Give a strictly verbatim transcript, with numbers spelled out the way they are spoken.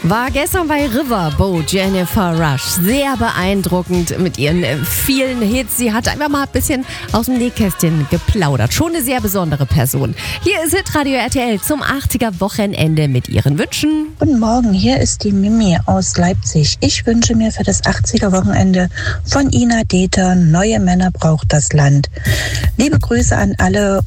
War gestern bei Riverboat Jennifer Rush. Sehr beeindruckend mit ihren äh, vielen Hits. Sie hat einfach mal ein bisschen aus dem Nähkästchen geplaudert. Schon eine sehr besondere Person. Hier ist Hitradio R T L zum achtziger-Wochenende mit ihren Wünschen. Guten Morgen, hier ist die Mimi aus Leipzig. Ich wünsche mir für das achtziger-Wochenende von Ina Deter Neue Männer braucht das Land. Liebe Grüße an alle